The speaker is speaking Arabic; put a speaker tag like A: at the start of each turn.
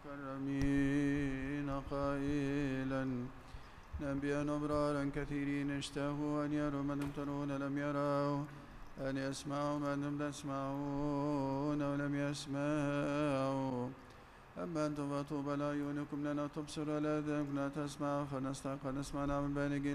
A: المكرمين قائلا أنبياء أبرارا كثيرين اشتهوا أن يروا ما لم ترون لم يروا، أن يسمعوا ما لم تسمعون ولم يسمعوا. أما أنتم فطوبى لأعينكم لنا تبصر ولا آذانكم لا تسمع، فنستحق نسمع نعم بين